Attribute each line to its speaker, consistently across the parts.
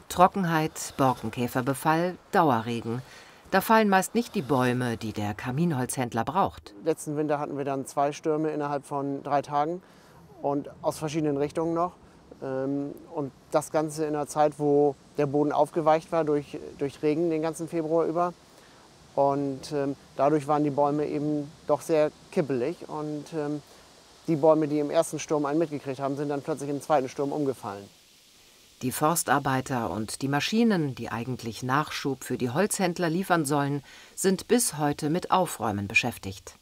Speaker 1: Trockenheit, Borkenkäferbefall, Dauerregen. Da fallen meist nicht die Bäume, die der Kaminholzhändler braucht.
Speaker 2: Letzten Winter hatten wir dann 2 Stürme innerhalb von 3 Tagen und aus verschiedenen Richtungen noch. Und das Ganze in einer Zeit, wo der Boden aufgeweicht war durch Regen den ganzen Februar über. Und dadurch waren die Bäume eben doch sehr kippelig. Und die Bäume, die im ersten Sturm einen mitgekriegt haben, sind dann plötzlich im zweiten Sturm umgefallen.
Speaker 1: Die Forstarbeiter und die Maschinen, die eigentlich Nachschub für die Holzhändler liefern sollen, sind bis heute mit Aufräumen beschäftigt.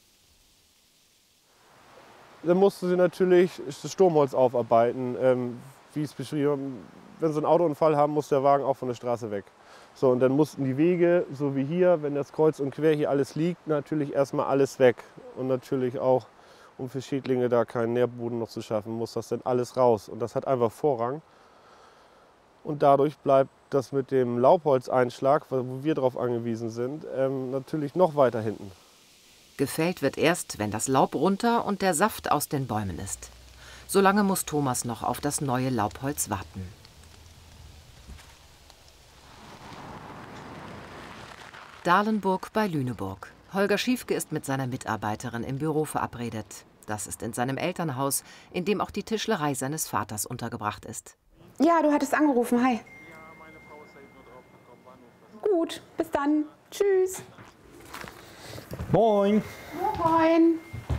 Speaker 3: Dann mussten sie natürlich das Sturmholz aufarbeiten, wie es beschrieben. Wenn sie einen Autounfall haben, muss der Wagen auch von der Straße weg. So, und dann mussten die Wege, so wie hier, wenn das kreuz und quer hier alles liegt, natürlich erstmal alles weg. Und natürlich auch, um für Schädlinge da keinen Nährboden noch zu schaffen, muss das dann alles raus. Und das hat einfach Vorrang. Und dadurch bleibt das mit dem Laubholzeinschlag, wo wir darauf angewiesen sind, natürlich noch weiter hinten.
Speaker 1: Gefällt wird erst, wenn das Laub runter und der Saft aus den Bäumen ist. Solange muss Thomas noch auf das neue Laubholz warten. Dahlenburg bei Lüneburg. Holger Schiefke ist mit seiner Mitarbeiterin im Büro verabredet. Das ist in seinem Elternhaus, in dem auch die Tischlerei seines Vaters untergebracht ist.
Speaker 4: Ja, du hattest angerufen. Hi. Ja, meine Frau ist eben nur drauf gekommen. Gut, bis dann. Tschüss.
Speaker 5: Moin.
Speaker 4: Moin.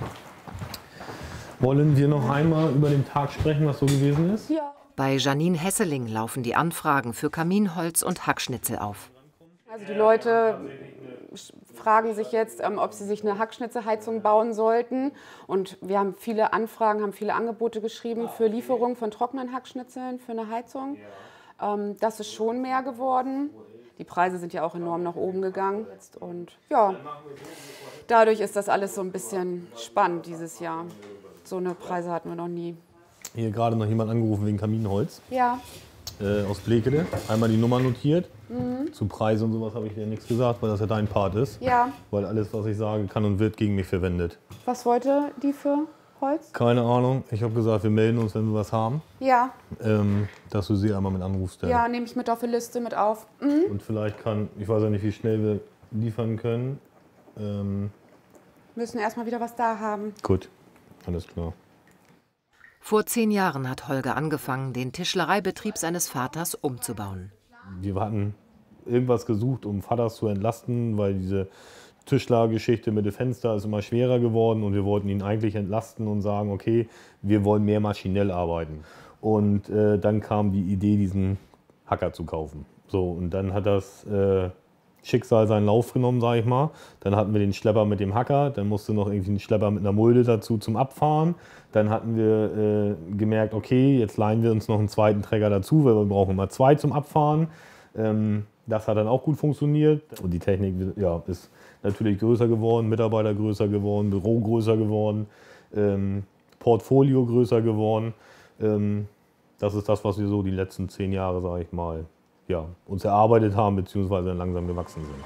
Speaker 5: Wollen wir noch einmal über den Tag sprechen, was so gewesen ist?
Speaker 4: Ja.
Speaker 1: Bei Janine Hesseling laufen die Anfragen für Kaminholz und Hackschnitzel auf.
Speaker 4: Also die Leute fragen sich jetzt, ob sie sich eine Hackschnitzelheizung bauen sollten. Und wir haben viele Anfragen, haben viele Angebote geschrieben für Lieferung von trockenen Hackschnitzeln für eine Heizung. Das ist schon mehr geworden. Die Preise sind ja auch enorm nach oben gegangen. Und ja, dadurch ist das alles so ein bisschen spannend dieses Jahr. So eine Preise hatten wir noch nie.
Speaker 5: Hier gerade noch jemand angerufen wegen Kaminholz.
Speaker 4: Ja.
Speaker 5: Aus Blekede. Einmal die Nummer notiert. Zu Preisen und sowas habe ich dir nichts gesagt, weil das ja dein Part ist.
Speaker 4: Ja.
Speaker 5: Weil alles, was ich sage, kann und wird gegen mich verwendet.
Speaker 4: Was wollte die für Holz?
Speaker 5: Keine Ahnung. Ich habe gesagt, wir melden uns, wenn wir was haben.
Speaker 4: Ja.
Speaker 5: Dass du sie einmal mit anrufst.
Speaker 4: Ja, nehme ich mit auf die Liste mit auf.
Speaker 5: Und vielleicht ich weiß ja nicht, wie schnell wir liefern können.
Speaker 4: Müssen erstmal wieder was da haben.
Speaker 5: Gut, alles klar.
Speaker 1: Vor 10 Jahren hat Holger angefangen, den Tischlereibetrieb seines Vaters umzubauen.
Speaker 5: Wir hatten irgendwas gesucht, um Vaters zu entlasten, weil diese Tischlergeschichte mit dem Fenster ist immer schwerer geworden und wir wollten ihn eigentlich entlasten und sagen, okay, wir wollen mehr maschinell arbeiten. Und dann kam die Idee, diesen Hacker zu kaufen. So, und dann hat das Schicksal seinen Lauf genommen, sage ich mal. Dann hatten wir den Schlepper mit dem Hacker, dann musste noch irgendwie ein Schlepper mit einer Mulde dazu zum Abfahren. Dann hatten wir gemerkt, okay, jetzt leihen wir uns noch einen zweiten Träger dazu, weil wir brauchen immer 2 zum Abfahren. Das hat dann auch gut funktioniert. Und die Technik ist natürlich größer geworden, Mitarbeiter größer geworden, Büro größer geworden, Portfolio größer geworden. Das ist das, was wir so die letzten 10 Jahre, sage ich mal, uns erarbeitet haben bzw. dann langsam gewachsen sind.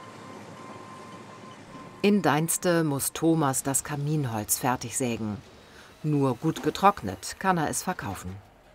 Speaker 1: In Deinste muss Thomas das Kaminholz fertig sägen. Nur gut getrocknet kann er es verkaufen.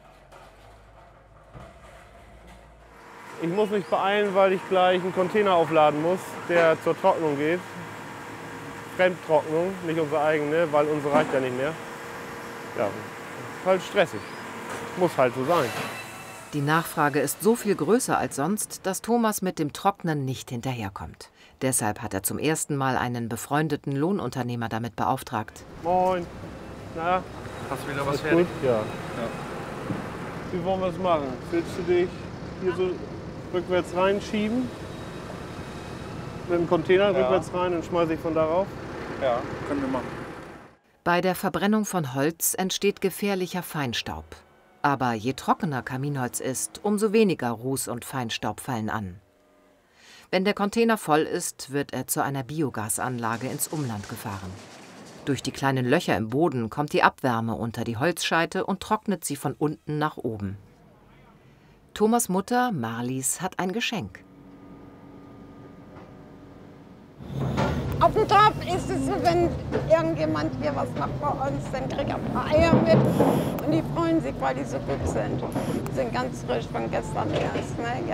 Speaker 3: Ich muss mich beeilen, weil ich gleich einen Container aufladen muss, der zur Trocknung geht. Fremdtrocknung, nicht unsere eigene, weil unsere reicht ja nicht mehr. Ja, ist halt stressig. Muss halt so sein.
Speaker 1: Die Nachfrage ist so viel größer als sonst, dass Thomas mit dem Trocknen nicht hinterherkommt. Deshalb hat er zum ersten Mal einen befreundeten Lohnunternehmer damit beauftragt.
Speaker 3: Moin. Na,
Speaker 6: hast du wieder was
Speaker 3: fertig?
Speaker 6: Gut?
Speaker 3: Ja. Wie wollen wir es machen? Willst du dich hier so rückwärts reinschieben? Mit dem Container rückwärts rein und schmeiße ich von darauf?
Speaker 6: Ja, können wir machen.
Speaker 1: Bei der Verbrennung von Holz entsteht gefährlicher Feinstaub. Aber je trockener Kaminholz ist, umso weniger Ruß und Feinstaub fallen an. Wenn der Container voll ist, wird er zu einer Biogasanlage ins Umland gefahren. Durch die kleinen Löcher im Boden kommt die Abwärme unter die Holzscheite und trocknet sie von unten nach oben. Thomas' Mutter, Marlies, hat ein Geschenk.
Speaker 7: Auf dem Dorf ist es so, wenn irgendjemand hier was macht bei uns, dann kriegt er ein paar Eier mit. Und die freuen sich, weil die so gut sind. Die sind ganz frisch von gestern erst. Ne?